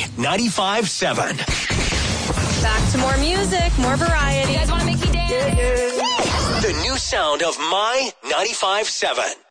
95.7. Back to more music, more variety. You guys want to make me dance? The new sound of My 95.7.